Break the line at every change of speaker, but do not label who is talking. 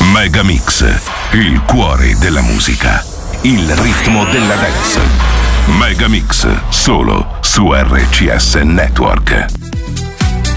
Megamix, il cuore della musica, il ritmo della dance. Megamix, solo su RCS Network.